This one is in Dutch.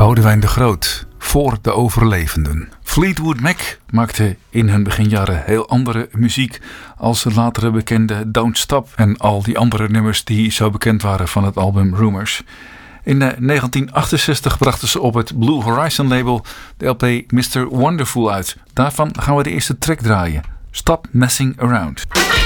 Boudewijn de Groot, voor de overlevenden. Fleetwood Mac maakte in hun beginjaren heel andere muziek als de latere bekende Don't Stop en al die andere nummers die zo bekend waren van het album Rumours. In 1968 brachten ze op het Blue Horizon label de LP Mr. Wonderful uit. Daarvan gaan we de eerste track draaien. Stop Messing Around.